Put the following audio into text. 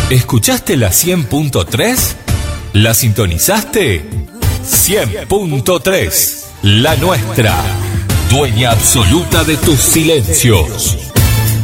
¿Escuchaste la 100.3? ¿La sintonizaste? 100.3, la nuestra. Dueña absoluta de tus silencios.